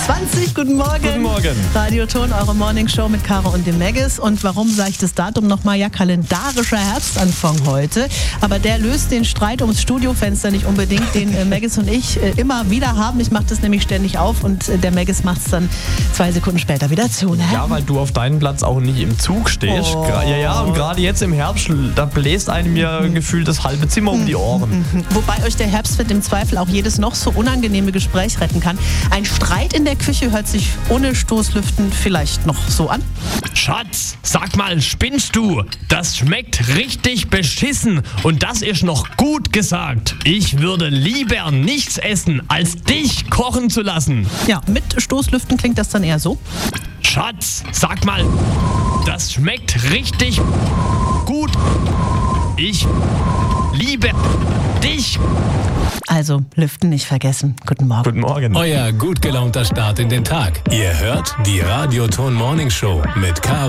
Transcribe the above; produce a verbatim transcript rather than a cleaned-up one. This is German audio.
zwanzig, guten Morgen. Guten Morgen. Radioton, eure Morningshow mit Caro und dem Maggis. Und warum sage ich das Datum nochmal? Ja, kalendarischer Herbstanfang heute. Aber der löst den Streit ums Studiofenster nicht unbedingt, den äh, Maggis und ich äh, immer wieder haben. Ich mache das nämlich ständig auf und äh, der Maggis macht es dann zwei Sekunden später wieder zu. Ne? Ja, weil du auf deinem Platz auch nicht im Zug stehst. Oh. Gra- Ja, ja, und gerade jetzt im Herbst, da bläst einem ja mhm. gefühlt das halbe Zimmer um die Ohren. Mhm. Wobei euch der Herbstwind im Zweifel auch jedes noch so unangenehme Gespräch retten kann. Ein Streit in der Küche hört sich ohne Stoßlüften vielleicht noch so an. Schatz, sag mal, spinnst du? Das schmeckt richtig beschissen und das ist noch gut gesagt. Ich würde lieber nichts essen, als dich kochen zu lassen. Ja, mit Stoßlüften klingt das dann eher so. Schatz, sag mal, das schmeckt richtig gut. Ich liebe dich. Also, Lüften nicht vergessen. Guten Morgen. Guten Morgen. Euer gut gelaunter Start in den Tag. Ihr hört die Radioton Morning Show mit Caro